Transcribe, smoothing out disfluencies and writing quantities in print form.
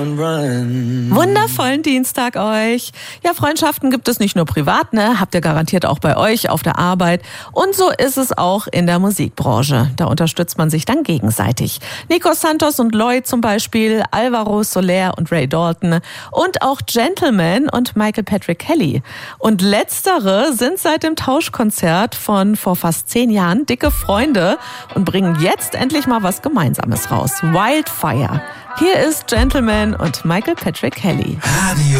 Wundervollen Dienstag euch. Ja, Freundschaften gibt es nicht nur privat, ne? Habt ihr garantiert auch bei euch auf der Arbeit. Und so ist es auch in der Musikbranche. Da unterstützt man sich dann gegenseitig. Nico Santos und Lloyd zum Beispiel, Alvaro Soler und Ray Dalton und auch Gentleman und Michael Patrick Kelly. Und letztere sind seit dem Tauschkonzert von vor fast 10 Jahren dicke Freunde und bringen jetzt endlich mal was Gemeinsames raus. Wildfire. Hier ist Gentleman und Michael Patrick Kelly.